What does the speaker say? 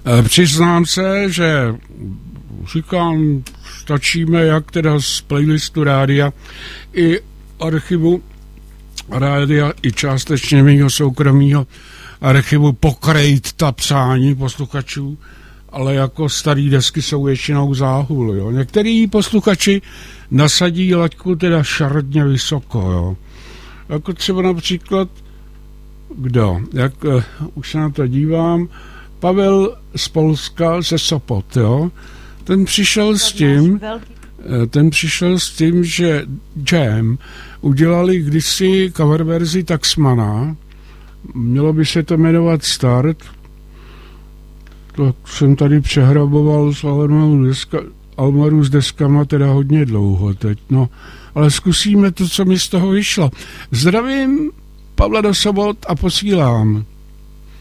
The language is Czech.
Přiznám se, že říkám, stačíme jak teda z playlistu rádia i archivu rádia i částečně mého soukromého archivu pokrejt ta přání posluchačů, ale jako starý desky jsou většinou záhul. Jo. Některý posluchači nasadí laťku teda šardně vysoko. Jo. Jako třeba například kdo? Jak už se na to dívám, Pavel z Polska ze Sopot, jo. Ten přišel s tím, že Jam udělali kdysi cover verzi Taxmana, mělo by se to jmenovat Start, to jsem tady přehraboval s Almaru s deskama teda hodně dlouho teď, no, ale zkusíme to, co mi z toho vyšlo. Zdravím Pavla do Sobot a posílám.